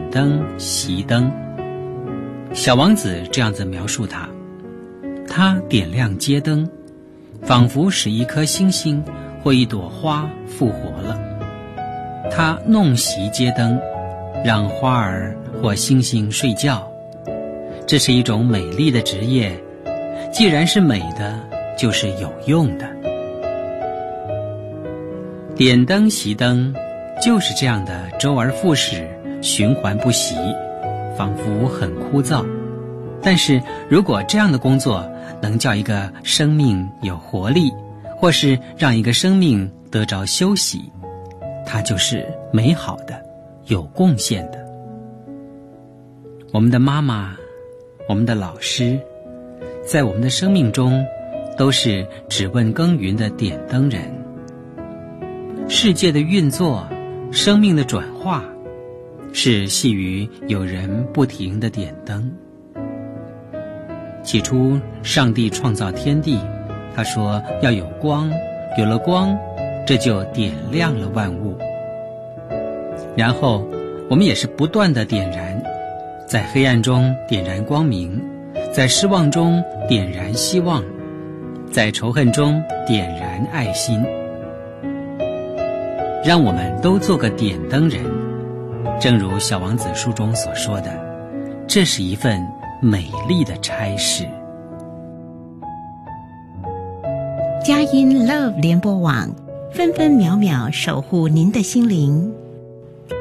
灯熄灯。小王子这样子描述他：他点亮街灯，仿佛使一颗星星或一朵花复活了。他弄熄街灯，让花儿或星星睡觉。这是一种美丽的职业，既然是美的，就是有用的。点灯熄灯就是这样的周而复始，循环不息，仿佛很枯燥。但是如果这样的工作能叫一个生命有活力，或是让一个生命得着休息，它就是美好的，有贡献的。我们的妈妈，我们的老师，在我们的生命中都是只问耕耘的点灯人。世界的运作，生命的转化，是系于有人不停地点灯。起初上帝创造天地，他说要有光，有了光，这就点亮了万物。然后我们也是不断地点燃，在黑暗中点燃光明，在失望中点燃希望，在仇恨中点燃爱心。让我们都做个点灯人，正如小王子书中所说的，这是一份美丽的差事。 佳音 Love 联播网，分分秒秒守护您的心灵。